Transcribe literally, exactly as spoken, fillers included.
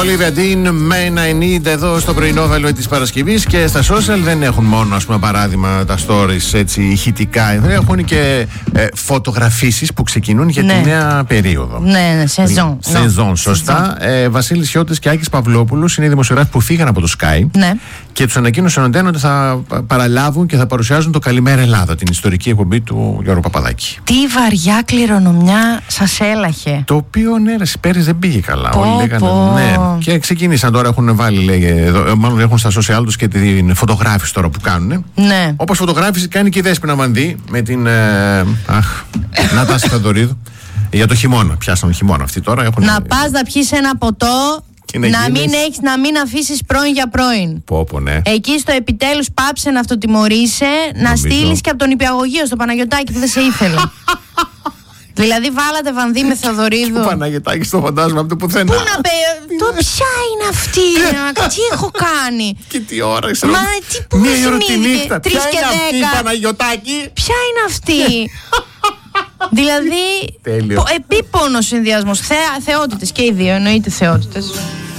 Olivia Dean με I Need εδώ στο πρωινό Velvet της Παρασκευής. Και στα social δεν έχουν μόνο, ας πούμε, παράδειγμα τα stories έτσι ηχητικά. Έχουν και ε, φωτογραφίσεις που ξεκινούν για ναι. τη νέα περίοδο. Ναι, ναι, σεζόν. Σεζόν, σωστά. Ε, Βασίλης Σιώτης και Άκης Παυλόπουλος είναι οι δημοσιογράφοι που φύγαν από το Sky. Ναι. Και τους ανακοίνωσαν ότι θα παραλάβουν και θα παρουσιάζουν το Καλημέρα Ελλάδα, την ιστορική εκπομπή του Γιώργου Παπαδάκη. Τι βαριά κληρονομιά σας έλαχε. Το οποίο ναι, ρε, πέρυσι δεν πήγε καλά. Πω, Όλοι λέγανε. πω. Ναι. Και ξεκίνησαν τώρα, έχουν βάλει, λέγε, εδώ, μάλλον έχουν στα social τους και την φωτογράφηση τώρα που κάνουν. Ναι. Όπως φωτογράφηση κάνει και η Δέσποινα Μανδύ με την. Ε, αχ, Νατάση Θεοδωρίδου. Για το χειμώνα. Πιάσαν χειμώνα αυτοί τώρα. Έχουν... Να πας να πιεις ένα ποτό. Να, να, γίνεις... μην έχεις, να μην αφήσεις πρώην για πρώην. Πω, πω, ναι. Εκεί στο επιτέλους πάψε να αυτοτιμωρείσαι. Να στείλεις και από τον υπηαγωγείο στο Παναγιωτάκι που δεν σε ήθελε. Δηλαδή βάλατε Βανδύ με Θεοδωρίδου. Το Παναγιωτάκι στο φαντάζομαι από το πουθενά. Πού να πει, το ποια είναι αυτή, τι έχω κάνει. Και τι ώρα, ξέρω. Μα τι που μία με ώρα τη σημαίνει, νύχτα. τρεις Ποια και είναι αυτή η δέκα. Παναγιωτάκι. Ποια είναι αυτή. Δηλαδή, Τέλειο. επίπονος συνδυασμός. Θεότητες και οι δύο, εννοείται θεότητες.